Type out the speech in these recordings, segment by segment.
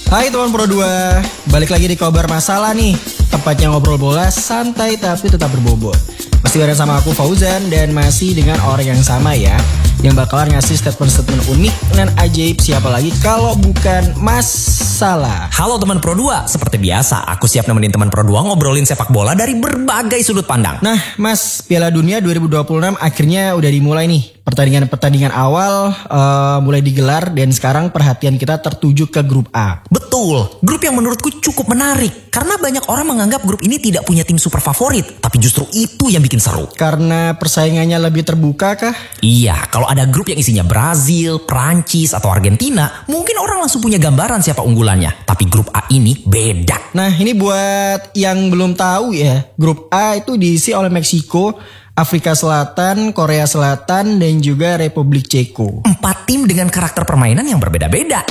Hai teman Pro 2, balik lagi di Kobar Masalah nih. Tempatnya ngobrol bola santai tapi tetap berbobot. Masih bareng sama aku Fauzan dan masih dengan orang yang sama ya, yang bakalan ngasih statement-statement unik dan ajaib siapa lagi kalau bukan Mas Salah. Halo teman Pro 2, seperti biasa aku siap nemenin teman Pro 2 ngobrolin sepak bola dari berbagai sudut pandang. Nah Mas, Piala Dunia 2026 akhirnya udah dimulai nih. Pertandingan awal mulai digelar dan sekarang perhatian kita tertuju ke grup A. Betul, grup yang menurutku cukup menarik karena banyak orang menganggap grup ini tidak punya tim super favorit, tapi justru itu yang bikin seru. Karena persaingannya lebih terbuka kah? Iya, kalau ada grup yang isinya Brazil, Prancis, atau Argentina, mungkin orang langsung punya gambaran siapa unggulannya. Tapi grup A ini beda. Nah ini buat yang belum tahu ya, grup A itu diisi oleh Meksiko, Afrika Selatan, Korea Selatan, dan juga Republik Ceko. 4 tim dengan karakter permainan yang berbeda-beda.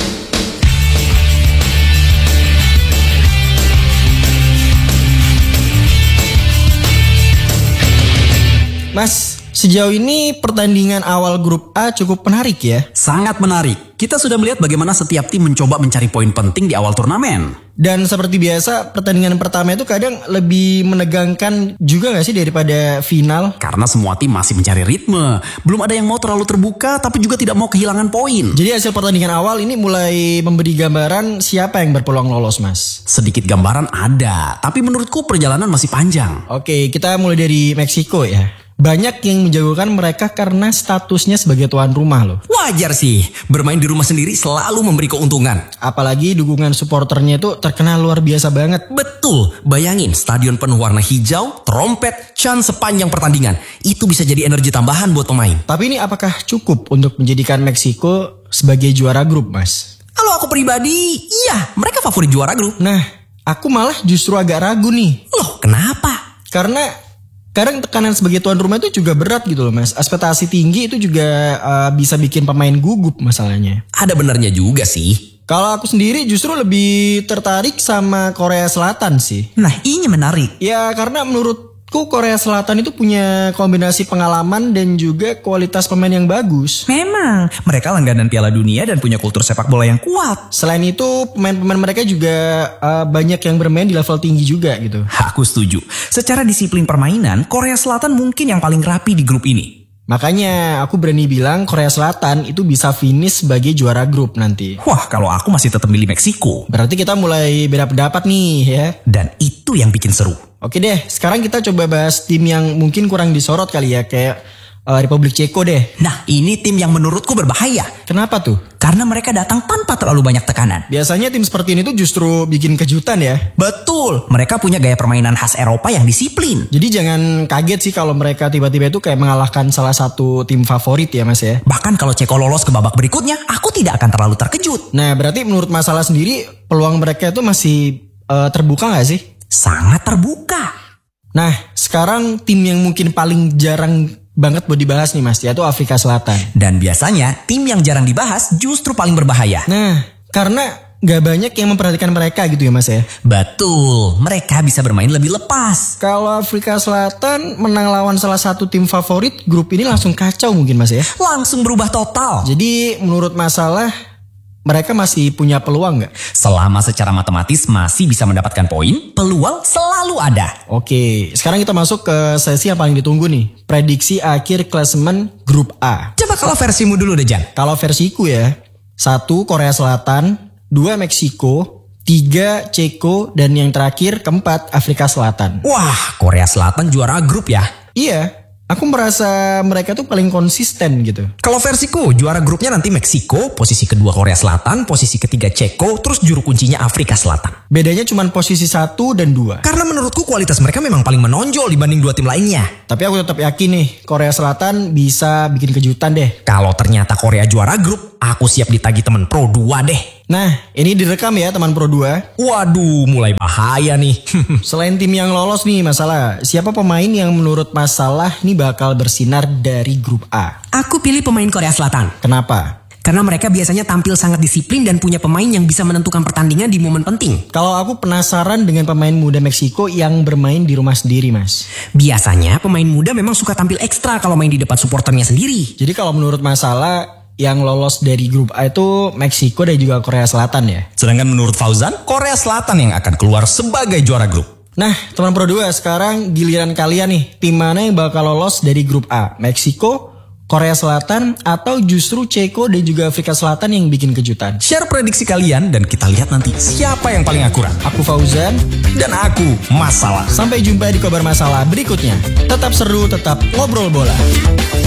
Mas, sejauh ini pertandingan awal grup A cukup menarik ya. Sangat menarik. Kita sudah melihat bagaimana setiap tim mencoba mencari poin penting di awal turnamen. Dan seperti biasa, pertandingan pertama itu kadang lebih menegangkan juga gak sih daripada final? Karena semua tim masih mencari ritme. Belum ada yang mau terlalu terbuka, tapi juga tidak mau kehilangan poin. Jadi hasil pertandingan awal ini mulai memberi gambaran siapa yang berpeluang lolos, Mas. Sedikit gambaran ada, tapi menurutku perjalanan masih panjang. Oke, kita mulai dari Meksiko ya. Banyak yang menjagokan mereka karena statusnya sebagai tuan rumah loh. Wajar sih, bermain di rumah sendiri selalu memberi keuntungan. Apalagi dukungan supporternya itu terkenal luar biasa banget. Betul, bayangin stadion penuh warna hijau, trompet, chant sepanjang pertandingan. Itu bisa jadi energi tambahan buat pemain. Tapi ini apakah cukup untuk menjadikan Meksiko sebagai juara grup, Mas? Kalau aku pribadi, iya mereka favorit juara grup. Nah, aku malah justru agak ragu nih. Loh, kenapa? Karena kadang tekanan sebagai tuan rumah itu juga berat gitu loh Mas. Ekspektasi tinggi itu juga bisa bikin pemain gugup masalahnya. Ada benarnya juga sih. Kalau aku sendiri justru lebih tertarik sama Korea Selatan sih. Nah, ini menarik. Ya karena menurutku Korea Selatan itu punya kombinasi pengalaman dan juga kualitas pemain yang bagus. Memang, mereka langganan Piala Dunia dan punya kultur sepak bola yang kuat. Selain itu pemain-pemain mereka juga banyak yang bermain di level tinggi juga gitu. Aku setuju. Secara disiplin permainan, Korea Selatan mungkin yang paling rapi di grup ini. Makanya aku berani bilang Korea Selatan itu bisa finish sebagai juara grup nanti. Wah, kalau aku masih tetap milih Meksiko. Berarti kita mulai beda pendapat nih ya. Dan itu yang bikin seru. Oke deh, sekarang kita coba bahas tim yang mungkin kurang disorot kali ya, kayak Republik Ceko deh. Nah, ini tim yang menurutku berbahaya. Kenapa tuh? Karena mereka datang tanpa terlalu banyak tekanan. Biasanya tim seperti ini tuh justru bikin kejutan ya. Betul, mereka punya gaya permainan khas Eropa yang disiplin. Jadi jangan kaget sih kalau mereka tiba-tiba itu kayak mengalahkan salah satu tim favorit ya Mas ya. Bahkan kalau Ceko lolos ke babak berikutnya, aku tidak akan terlalu terkejut. Nah, berarti menurut Masalah sendiri peluang mereka itu masih terbuka gak sih? Sangat terbuka. Nah, sekarang tim yang mungkin paling jarang banget buat dibahas nih Mas, yaitu Afrika Selatan. Dan biasanya tim yang jarang dibahas justru paling berbahaya. Nah, karena gak banyak yang memperhatikan mereka gitu ya Mas ya. Betul, mereka bisa bermain lebih lepas. Kalau Afrika Selatan menang lawan salah satu tim favorit, grup ini langsung kacau mungkin Mas ya. Langsung berubah total. Jadi menurut Masalah, mereka masih punya peluang gak? Selama secara matematis masih bisa mendapatkan poin, peluang selalu ada. Oke, sekarang kita masuk ke sesi yang paling ditunggu nih. Prediksi akhir klasemen grup A. Coba kalau versimu dulu deh, Jan. Kalau versiku ya, 1 Korea Selatan, 2 Meksiko, 3 Ceko, dan yang terakhir keempat Afrika Selatan. Wah, Korea Selatan juara grup ya. Iya, aku merasa mereka tuh paling konsisten gitu. Kalau versiku, juara grupnya nanti Meksiko, posisi kedua Korea Selatan, posisi ketiga Ceko, terus juru kuncinya Afrika Selatan. Bedanya cuma posisi 1 dan 2. Karena menurutku kualitas mereka memang paling menonjol dibanding 2 tim lainnya. Tapi aku tetap yakin nih, Korea Selatan bisa bikin kejutan deh. Kalau ternyata Korea juara grup, aku siap ditagih teman Pro 2 deh. Nah, ini direkam ya teman Pro 2. Waduh, mulai bahaya nih. Selain tim yang lolos nih Masalah, siapa pemain yang menurut Masalah nih bakal bersinar dari grup A? Aku pilih pemain Korea Selatan. Kenapa? Karena mereka biasanya tampil sangat disiplin dan punya pemain yang bisa menentukan pertandingan di momen penting. Kalau aku penasaran dengan pemain muda Meksiko yang bermain di rumah sendiri, Mas. Biasanya pemain muda memang suka tampil ekstra kalau main di depan supporternya sendiri. Jadi kalau menurut Masalah, yang lolos dari grup A itu Meksiko dan juga Korea Selatan ya. Sedangkan menurut Fauzan, Korea Selatan yang akan keluar sebagai juara grup. Nah, teman Pro 2, sekarang giliran kalian nih. Tim mana yang bakal lolos dari grup A? Meksiko, Korea Selatan, atau justru Ceko dan juga Afrika Selatan yang bikin kejutan? Share prediksi kalian dan kita lihat nanti siapa yang paling akurat. Aku Fauzan, Dan aku, Masalah. sampai jumpa di Kobar Masalah berikutnya. Tetap seru, tetap ngobrol bola.